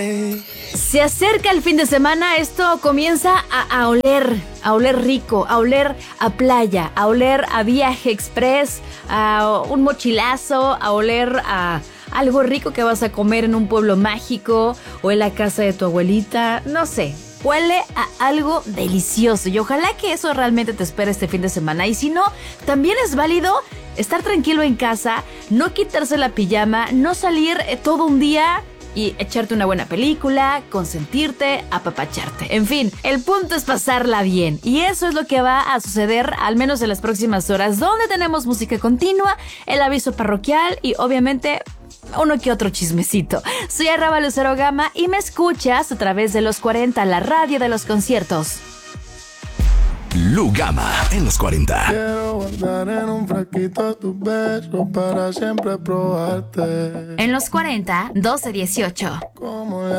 Se acerca el fin de semana, esto comienza a oler rico, a oler a playa, a oler a viaje express, a un mochilazo, a oler a algo rico que vas a comer en un pueblo mágico o en la casa de tu abuelita, no sé. Huele a algo delicioso y ojalá que eso realmente te espere este fin de semana. Y si no, también es válido estar tranquilo en casa, no quitarse la pijama, no salir todo un día y echarte una buena película, consentirte, apapacharte. En fin, el punto es pasarla bien. Y eso es lo que va a suceder al menos en las próximas horas, donde tenemos música continua, el aviso parroquial y obviamente uno que otro chismecito. Soy Arraba Lucero Gama y me escuchas a través de Los 40, la radio de los conciertos. Lu Gama en Los 40. Quiero guardar en un frasquito tus besos para siempre probarte. En Los 40, 12-18. Como